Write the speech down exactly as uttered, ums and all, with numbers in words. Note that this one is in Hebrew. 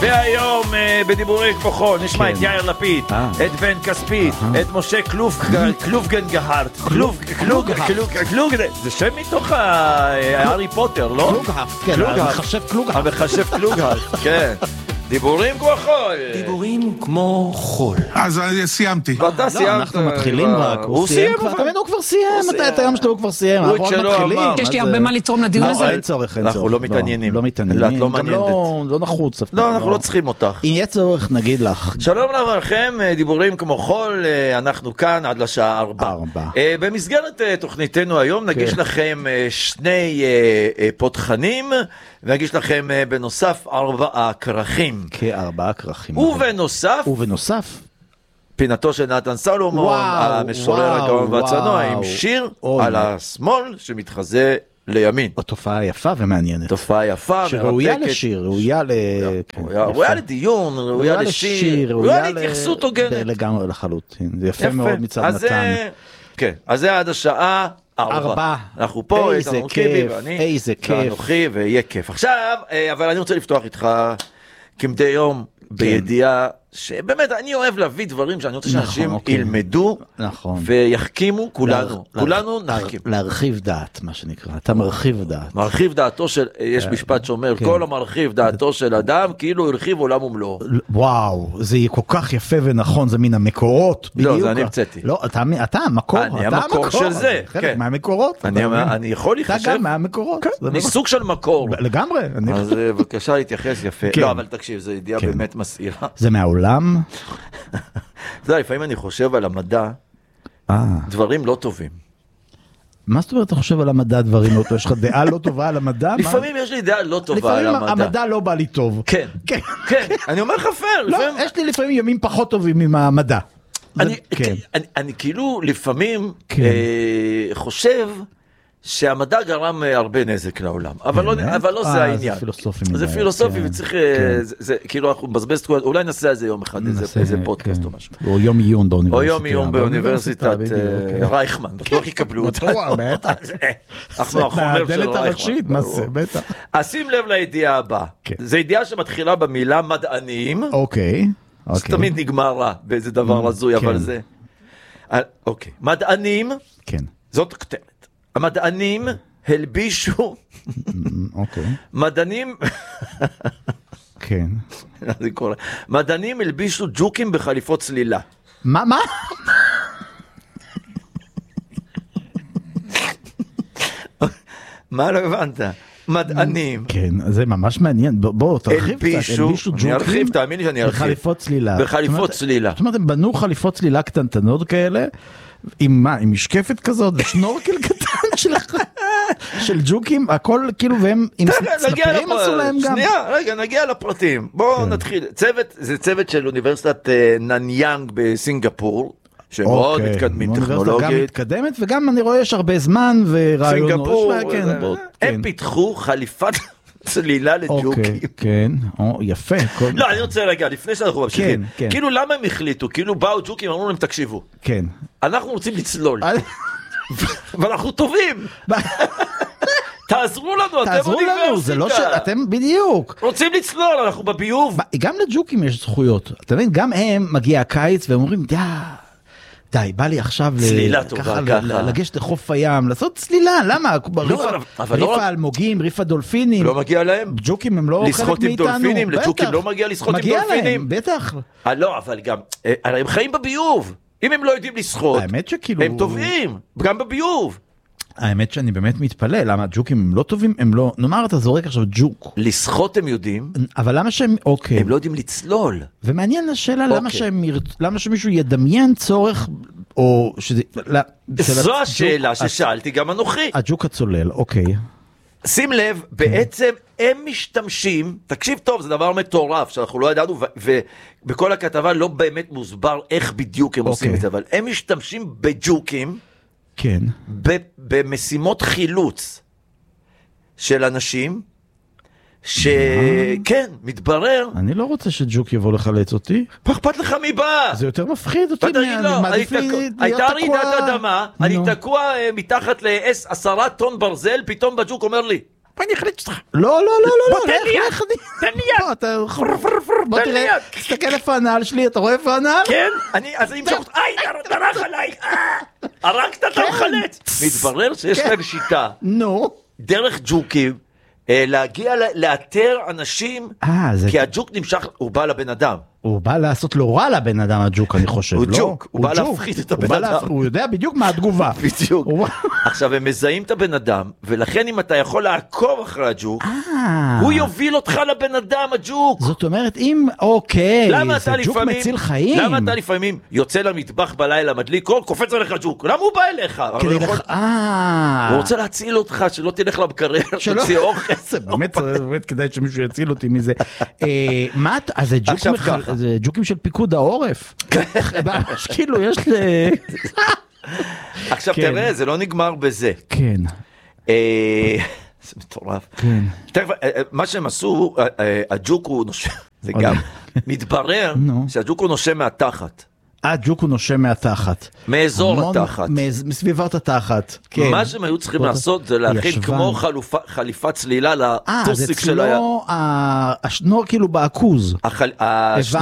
והיום בדיבורי כמו חול נשמע את יאיר לפיד, את בן כספית, את משה קלופגנגהארט, זה שם מתוך הארי פוטר, לא? קלוגהפט, כן, המחשב קלוגהפט. המחשב קלוגהפט, כן. דיבורים כמו חול. דיבורים כמו חול. אז סיימתי. ואתה סיימת. אנחנו מתחילים רק. הוא סיים כבר. תמיד הוא כבר סיים. את היום שלו הוא כבר סיים. הוא את שלו אמר. יש לי הרבה מה לתרום לדיון הזה. אין צורך, אין צורך. אנחנו לא מתעניינים. לא מתעניינים. את לא מעניינת. גם לא נחוץ. לא, אנחנו לא צריכים אותך. אם יהיה צורך נגיד לך. שלום לכם, דיבורים כמו חול, אנחנו כאן עד לשעה ארבע. ארבע. במסגרת תוכניתנו היום נגיש לכם שני פותחנים, ונגיש לכם בנוסף ארבעה כרכים. כארבעה כרכים. ובנוסף, ובנוסף, פינתו של נתן סלומון, המשורר הגאון והצנוע, עם שיר על השמאל שמתחזה לימין. תופעה יפה ומעניינת. תופעה יפה, שראויה לשיר, ראויה ל... ראויה לדיון, ראויה לשיר, ראויה להתייחסות הוגנת. לגמרי לחלוטין. זה יפה מאוד מצד נתן. כן, אז זה עד השעה ארבע. אנחנו פה, איזה כיף, איזה כיף. ואנוכי, ויהיה כיף. עכשיו, אבל אני רוצה לפתוח איתך כמדי יום בידיעה שבאמת אני אוהב להביא דברים שאני רוצה שאנשים ילמדו ויחכימו, כולנו, כולנו נחכים. להרחיב דעת, מה שנקרא, אתה מרחיב דעת. מרחיב דעתו של, יש משפט שאומר, כל המרחיב דעתו של אדם, כאילו הרחיב עולם ומלואו. וואו, זה יהיה כל כך יפה ונכון, זה מן המקורות. לא, זה אני המצאתי. לא, אתה המקור, אני המקור של זה. חלק מהמקורות. אני יכול להיחשב. אתה גם מהמקורות. אני סוג של מקור. לגמרי. אז בבקשה להתייחס יפה. לא, אבל תקשיב, זו ידיעה באמת מסעירה. זה מהעולם. אתה יודע, לפעמים אני חושב על המדע, דברים לא טובים. מה זאת אומרת אתה חושב על המדע דברים לא טובים? יש לך דעה לא טובה על המדע? לפעמים יש לי דעה לא טובה על המדע. לפעמים המדע לא בא לי טוב. כן, כן. אני אומר לך פייר. לא, יש לי לפעמים ימים פחות טובים עם המדע. אני כאילו לפעמים חושב שאמדע גרם הרבה נזק לעולם, אבל לא זה העניין. זה פילוסופי וצריך, כאילו אנחנו מבזבז תקועה, אולי נעשה על זה יום אחד, איזה פודקאסט או משהו. או יום עיון באוניברסיטה. או יום עיון באוניברסיטת רייכמן, בטוח יקבלו אותה. אנחנו החומר של רייכמן. אז שים לב לידיעה הבאה. זו ידיעה שמתחילה במילה מדענים. אוקיי. זה תמיד נגמר רע באיזה דבר הזוי, אבל זה... אוקיי. מדענים, זאת כתבת. המדענים הלבישו, אוקיי. מדענים, כן. מדענים הלבישו ג'וקים בחליפות צלילה. מה, מה? מה לא הבנת? מדענים. כן, זה ממש מעניין. בוא, תרחיב קצת. הלבישו ג'וקים בחליפות צלילה. בחליפות צלילה. זאת אומרת, הם בנו חליפות צלילה קטנטנות כאלה, עם מה? עם משקפת כזאת, ושנורקל קטן שלך, של ג'וקים, הכל כאילו, והם עם סלפרים עשו להם גם. שנייה, רגע, נגיע לפרטים. בואו נתחיל. צוות, זה צוות של אוניברסיטת נניאנג בסינגפור, שמאוד מתקדמים טכנולוגית. גם מתקדמת, וגם אני רואה יש הרבה זמן ורעיונות. סינגפור, הם פיתחו חליפת צלילה לג'וקים. כן, יפה. לא, אני רוצה רגע, לפני שאנחנו ממשיכים. כאילו למה הם החליטו? כאילו באו ג'וקים, אמרו להם תקשיבו. כן. אנחנו רוצים לצלול. ואנחנו טובים. תעזרו לנו, אתם אוניברסיטה. זה לא שאתם בדיוק. רוצים לצלול, אנחנו בביוב. גם לג'וקים יש זכויות. אתה מבין, גם הם מגיע הקיץ והם אומרים, די, די, בא לי עכשיו לגשת לחוף הים, לעשות צלילה, למה? ריפה אלמוגים, ריפה דולפינים. לא מגיע להם? ג'וקים הם לא חלק מאיתנו. לשחות עם דולפינים, לג'וקים לא מגיע לשחות עם דולפינים. מגיע להם, בטח. לא, אבל גם, הם חיים בביוב. אם הם לא יודעים לשחות, הם טובים, גם בביוב. האמת שאני באמת מתפלא, למה ג'וקים הם לא טובים, הם לא, נאמר אתה זורק עכשיו ג'וק. לשחות הם יודעים. אבל למה שהם, אוקיי. הם לא יודעים לצלול. ומעניין השאלה, למה שהם, למה שמישהו ידמיין צורך, או שזה... זו השאלה ששאלתי גם אנוכי. הג'וק הצולל, אוקיי. שים לב, בעצם הם משתמשים, תקשיב טוב, זה דבר מטורף, שאנחנו לא ידענו, ובכל הכתבה לא באמת מוסבר איך בדיוק הם עושים את זה, אבל הם משתמשים בג'וקים, כן. במשימות חילוץ של אנשים, שכן, מתברר. אני לא רוצה שג'וק יבוא לחלץ אותי. פחפת לך מי בא? זה יותר מפחיד אותי. הייתה רעידת אדמה, אני תקוע מתחת לעשרה טון ברזל, פתאום בג'וק אומר לי, בוא אני אחליץ אותך. לא, לא, לא, לא. תן לי יד, תן לי יד. בוא תראה, תסתכל איפה הנעל שלי, אתה רואה איפה הנעל? כן, אני, אז אני אמשוך, איי, דרך עליי, הרגת את המחלץ. מתברר שיש להם שיטה, דרך ג'וקים, להגיע, לאתר אנשים, כי הג'וק נמשך, הוא בא לבן אדם. הוא בא לעשות לו רע לבן אדם, הג'וק, אני חושב. הוא ג'וק, הוא בא להפחיד את הבן אדם. הוא יודע בדיוק מה התגובה. בדיוק. עכשיו, הם מזהים את הבן אדם, ולכן אם אתה יכול לעקוב אחרי הג'וק, הוא יוביל אותך לבן אדם, הג'וק. זאת אומרת, אם, אוקיי, זה ג'וק מציל חיים. למה אתה לפעמים יוצא למטבח בלילה, מדליק קול, קופץ עליך ג'וק? למה הוא בא אליך? הוא רוצה להציל אותך, שלא תלך למקרר, תוציא אוכל. באמת, כדאי שמישהו יציל אותי מזה. מה, אז זה ג'וק מחל... זה ג'וקים של פיקוד העורף. כאילו, יש ל... עכשיו, תראה, זה לא נגמר בזה. כן. זה מטורף. מה שהם עשו, הג'וק הוא נושם, זה גם מתברר שהג'וק הוא נושם מהתחת. הג'וק הוא נושם מהתחת. מאזור התחת. מסביבת התחת. מה שהם היו צריכים לעשות זה להכין כמו חליפת צלילה לטוסיק של היה. השנור כאילו בעכוז.